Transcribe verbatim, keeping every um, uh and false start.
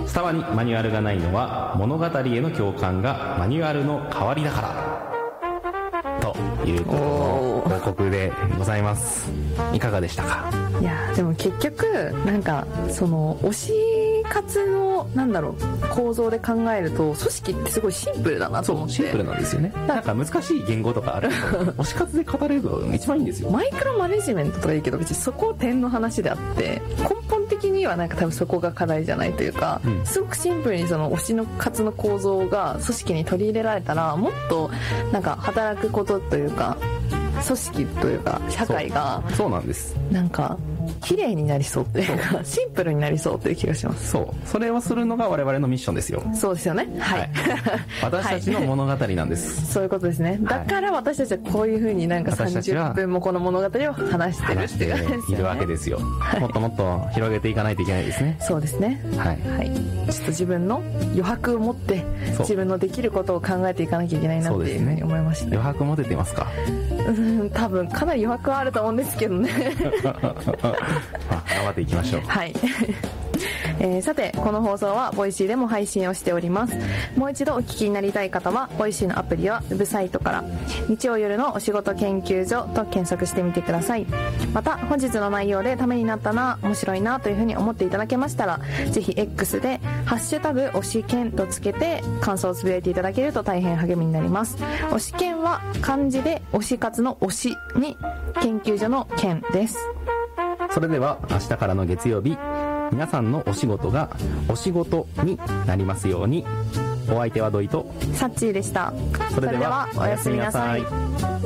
スタバにマニュアルがないのは物語への共感がマニュアルの代わりだからということの報告でございます。いかがでしたか？ いやでも結局なんかその推し活のなんだろう構造で考えると組織ってすごいシンプルだなと思って。 そうシンプルなんですよね。なんか難しい言語とかあるけど推し活で語れるのが一番いいんですよ。 マイクロマネジメントとかいいけど別にそこは点の話であって根本的にはなんか多分そこが課題じゃないというか、うん、すごくシンプルにその推しの活の構造が組織に取り入れられたらもっとなんか働くことというか組織というか社会がそう、そうなんですなんか綺麗になりそうっていうかシンプルになりそうっていう気がします。 そうそれをするのが我々のミッションですよ。 そうですよね。はい、はい、 私たちの物語なんです、 はい、そういうことですね。だから私たちはこういう風になんかさんじゅっぷんもこの物語を話してるっていう感じですよね。 いるわけですよ。もっともっと広げていかないといけないですね。 そうですね。はい、はい、ちょっと自分の余白を持って自分のできることを考えていかなきゃいけないなっていう風に思いました、ね。 余白持ててますか？ うん多分かなり余白はあると思うんですけどね頑張っていきましょう。 はいえー、さてこの放送はボイシーでも配信をしております。もう一度お聞きになりたい方はボイシーのアプリはウェブサイトから日曜夜のお仕事研究所と検索してみてください。また本日の内容でためになったな面白いなというふうに思っていただけましたらぜひ X でハッシュタグ推し研とつけて感想をつぶやいていただけると大変励みになります。推し研は漢字で推し活の推しに研究所の研です。 それでは明日からの月曜日皆さんのお仕事がお仕事になりますように。お相手は土井とサッチーでした。 それではおやすみなさい。